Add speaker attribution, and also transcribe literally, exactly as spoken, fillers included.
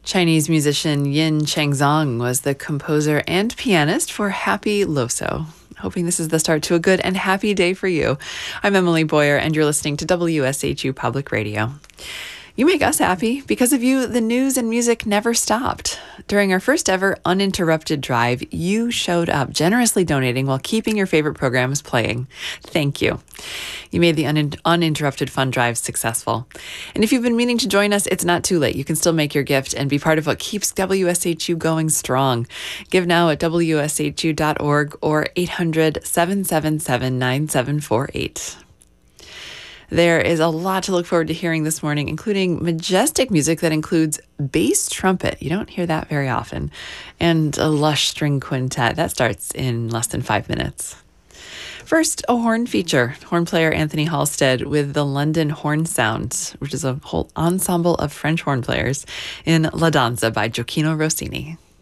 Speaker 1: Chinese musician Yin Chengzong was the composer and pianist for Happy Loso. Hoping this is the start to a good and happy day for you. I'm Emily Boyer, and you're listening to W S H U Public Radio. You make us happy. Because of you, the news and music never stopped. During our first ever uninterrupted drive, you showed up, generously donating while keeping your favorite programs playing. Thank you. You made the un- uninterrupted fun drive successful. And if you've been meaning to join us, it's not too late. You can still make your gift and be part of what keeps W S H U going strong. Give now at W S H U dot org or eight hundred, seven seven seven, nine seven four eight. There is a lot to look forward to hearing this morning, including majestic music that includes bass trumpet. You don't hear that very often. And a lush string quintet. That starts in less than five minutes. First, a horn feature. Horn player Anthony Halstead with the London Horn Sound, which is a whole ensemble of French horn players, in La Danza by Gioacchino Rossini.